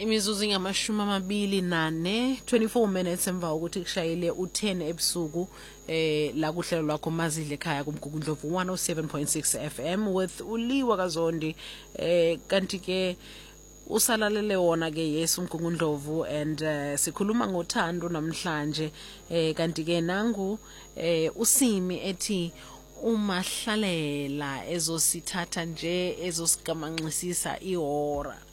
imizuzu ingamashumi amabili nane 24 minutes emva ukuthi kushayile u10 ebusuku la kuhlelo lwakho Mazidla ekhaya kumgugundlovu 107.6 FM with uLiwa Kazondi kanti ke usalalele wona ke Yesu umgugundlovu and sikhuluma ngothando namhlanje kanti ke nangu uSimi ethi umahlalela ezosithatha nje ezosigamanxisisa ihora